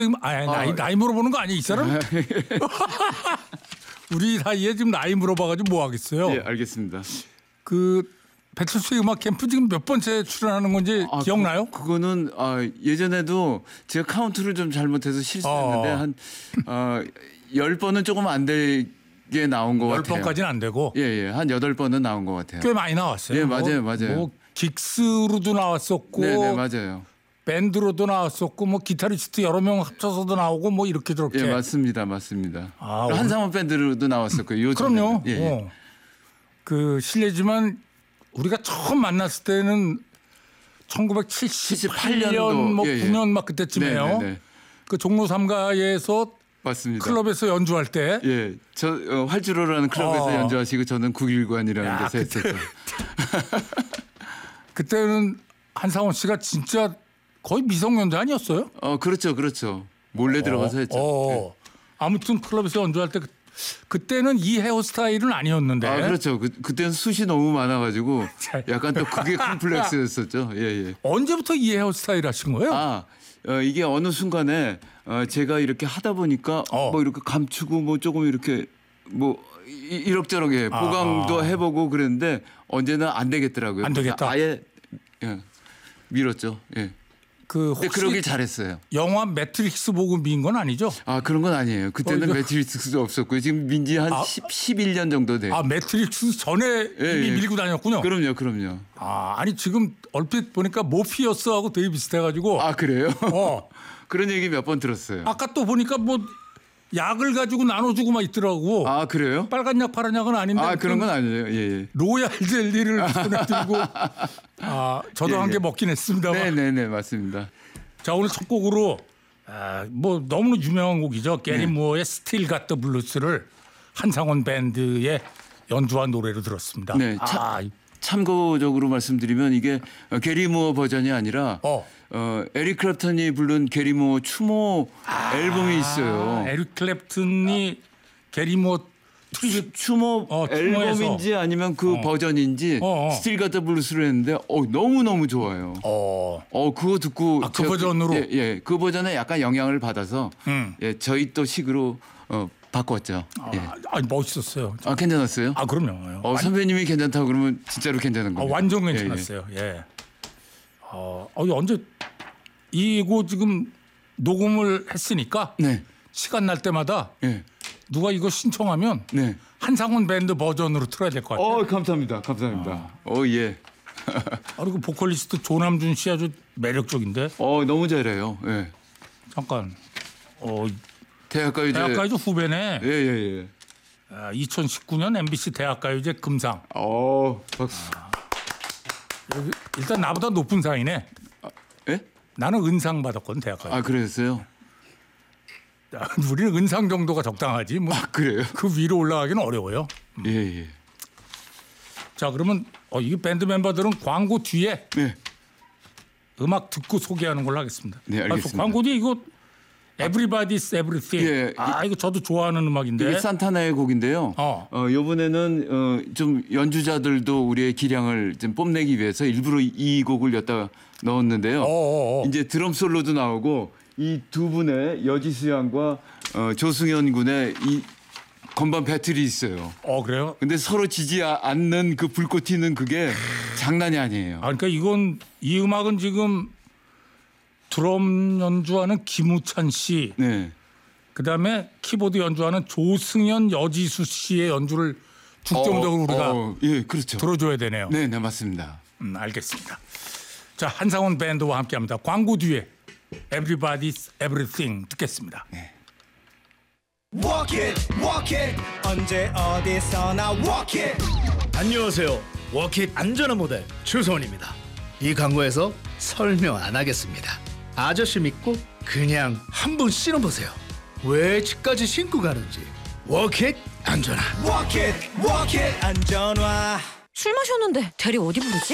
나이 물어보는 거 아니야 이 사람? 우리 사이에 지금 나이 물어봐가지고 뭐 하겠어요? 예, 알겠습니다. 그 배철수의 음악 캠프 지금 몇 번째 출연하는 건지 기억나요? 그거는 예전에도 제가 카운트를 좀 잘못해서 실수했는데 한 10번은 조금 안 되게 나온 것 같아요. 10번까지는 안 되고. 예, 한 8번은 나온 것 같아요. 꽤 많이 나왔어요. 예, 맞아요. 뭐 긱스로도 나왔었고. 네, 맞아요. 밴드로도 나왔었고 뭐 기타리스트 여러 명 합쳐서도 나오고 뭐 이렇게 저렇게. 예, 맞습니다. 한상원 밴드로도 나왔었고요. 그럼요. 예. 그 실례지만 우리가 처음 만났을 때는 1978년 뭐 9년 막 그때쯤이에요. 네. 그 종로 3가에서 맞습니다. 클럽에서 연주할 때. 예, 저 활주로라는 클럽에서 연주하시고 저는 국일관이라는 데서 했었죠. 그때는 한상원 씨가 진짜 거의 미성년자 아니었어요? 그렇죠. 몰래 들어가서 했죠. 네. 아무튼 클럽에서 연주할 때 그때는 이 헤어스타일은 아니었는데. 그렇죠. 그때는 숱이 너무 많아가지고 약간 또 그게 콤플렉스였었죠. 예. 언제부터 이 헤어스타일 하신 거예요? 이게 어느 순간에 제가 이렇게 하다 보니까 뭐 이렇게 감추고 뭐 조금 이렇게 뭐 이럭저럭 보강도 해보고 그랬는데 언제는 안 되겠더라고요. 안 되겠다. 아예 밀었죠. 예. 혹시 그러길 잘했어요. 영화 매트릭스 보고 민 건 아니죠? 그런 건 아니에요. 그때는 매트릭스도 없었고요. 지금 민지 한 11년 정도 돼요. 매트릭스 전에 이미 밀고 다녔군요. 그럼요. 아니 지금 얼핏 보니까 모피어스하고 되게 비슷해가지고. 그래요? 그런 얘기 몇 번 들었어요. 아까 또 보니까 뭐 약을 가지고 나눠주고 막 있더라고. 그래요? 빨간 약 파란 약은 아닌데. 그런 건 아니에요. 예. 로얄 젤리를 손에 들고. 저도 한 개 먹긴 했습니다만. 네, 맞습니다. 자, 오늘 첫 곡으로 뭐 너무 유명한 곡이죠. 게리 무어의 스틸 갓 더 블루스를 한상원 밴드의 연주한 노래로 들었습니다. 네. 참고적으로 말씀드리면 이게 게리 무어 버전이 아니라 에릭 클랩턴이 부른 게리 무어 추모 앨범이 있어요. 에릭 클랩턴이 게리 무어 추모 앨범인지 아니면 그 버전인지 스틸 갓 더 블루스를 했는데 너무 좋아요. 그거 듣고 그 버전으로 그 버전에 약간 영향을 받아서 저희 또 식으로 바꿨죠. 멋있었어요. 괜찮았어요? 그럼요. 선배님이 괜찮다고 그러면 진짜로 괜찮은 거예요. 완전 괜찮았어요. 예. 언제 이거 지금 녹음을 했으니까 시간 날 때마다 누가 이거 신청하면 한상원 밴드 버전으로 틀어야 될 것 같아요. 감사합니다. 예. 그리고 보컬리스트 조남준 씨 아주 매력적인데. 너무 잘해요. 예. 잠깐. 대학가요제 후배네. 예. 2019년 MBC 대학가요제 금상. 박수. 일단 나보다 높은 상이네. 예? 나는 은상 받았거든 대학가요제. 그랬어요? 우리는 은상 정도가 적당하지. 뭐. 그래요? 그 위로 올라가기는 어려워요. 예. 자, 그러면 이 밴드 멤버들은 광고 뒤에 음악 듣고 소개하는 걸로 하겠습니다. 네, 알겠습니다. 광고 뒤에 이거 Everybody's Everything. 이거 저도 좋아하는 음악인데. 이게 산타나의 곡인데요. 이번에는 좀 연주자들도 우리의 기량을 좀 뽐내기 위해서 일부러 이 곡을 여기다 넣었는데요. 이제 드럼 솔로도 나오고 이 두 분의 여지수 양과 조승현 군의 이 건반 배틀이 있어요. 그래요? 근데 서로 지지 않는 그 불꽃 튀는 그게 장난이 아니에요. 그러니까 이 음악은 지금 드럼 연주하는 김우찬 씨, 그다음에 키보드 연주하는 조승현, 여지수 씨의 연주를 중점적으로 우리가 그렇죠. 들어줘야 되네요. 네, 알겠습니다. 알겠습니다. 자, 한상원 밴드와 함께합니다. 광고 뒤에 Everybody's Everything 듣겠습니다. Walk it 언제 어디서나 walk it. 안녕하세요. 워킷 안전한 모델 최소원입니다. 이 광고에서 설명 안 하겠습니다. 아저씨 믿고 그냥 한번 신어보세요. 왜 집까지 신고 가는지. 워킷 안전한. Walk it 안전화. 술 마셨는데 대리 어디 부르지?